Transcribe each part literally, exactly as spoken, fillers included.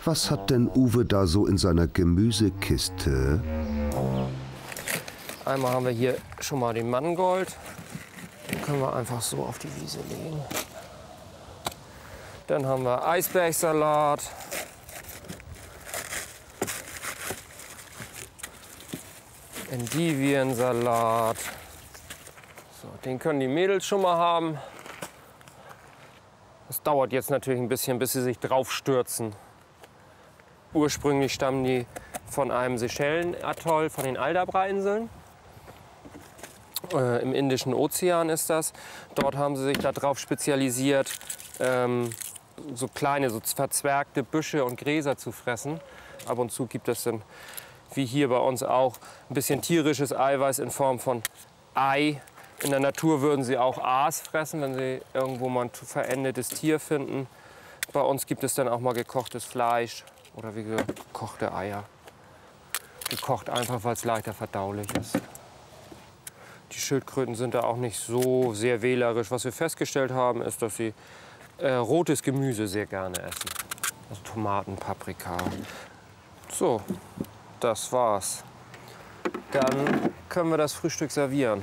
Was hat denn Uwe da so in seiner Gemüsekiste? Einmal haben wir hier schon mal den Mangold. Den können wir einfach so auf die Wiese legen. Dann haben wir Eisbergsalat. Endiviensalat. So, den können die Mädels schon mal haben. Das dauert jetzt natürlich ein bisschen, bis sie sich drauf stürzen. Ursprünglich stammen die von einem Seychellen-Atoll, von den Aldabra-Inseln. Äh, Im Indischen Ozean ist das. Dort haben sie sich darauf spezialisiert, ähm, so kleine, so verzwergte Büsche und Gräser zu fressen. Ab und zu gibt es dann, wie hier bei uns auch, ein bisschen tierisches Eiweiß in Form von Ei. In der Natur würden sie auch Aas fressen, wenn sie irgendwo mal ein verendetes Tier finden. Bei uns gibt es dann auch mal gekochtes Fleisch oder wie gekochte Eier. Gekocht einfach, weil es leichter verdaulich ist. Die Schildkröten sind da auch nicht so sehr wählerisch. Was wir festgestellt haben, ist, dass sie äh, rotes Gemüse sehr gerne essen. Also Tomaten, Paprika. So, das war's. Dann können wir das Frühstück servieren.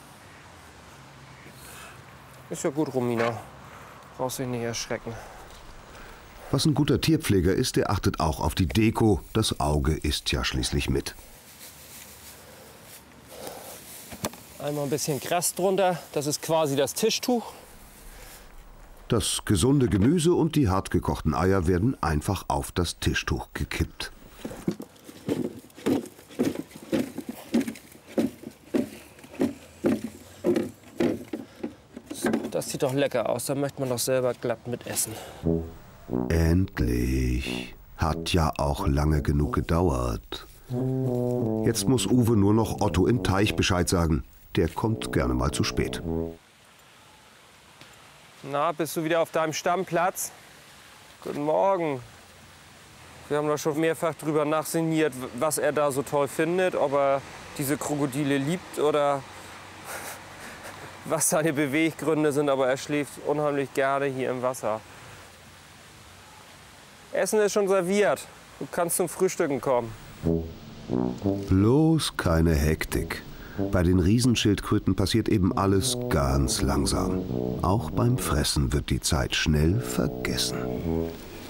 Ist ja gut, Romina. Brauchst dich nicht erschrecken. Was ein guter Tierpfleger ist, der achtet auch auf die Deko. Das Auge isst ja schließlich mit. Einmal ein bisschen Gras drunter. Das ist quasi das Tischtuch. Das gesunde Gemüse und die hart gekochten Eier werden einfach auf das Tischtuch gekippt. So, das sieht doch lecker aus. Da möchte man doch selber glatt mit essen. Endlich. Hat ja auch lange genug gedauert. Jetzt muss Uwe nur noch Otto im Teich Bescheid sagen. Der kommt gerne mal zu spät. Na, bist du wieder auf deinem Stammplatz? Guten Morgen. Wir haben doch schon mehrfach drüber nachsinniert, was er da so toll findet. Ob er diese Krokodile liebt oder was seine Beweggründe sind. Aber er schläft unheimlich gerne hier im Wasser. Essen ist schon serviert. Du kannst zum Frühstücken kommen. Bloß keine Hektik. Bei den Riesenschildkröten passiert eben alles ganz langsam. Auch beim Fressen wird die Zeit schnell vergessen.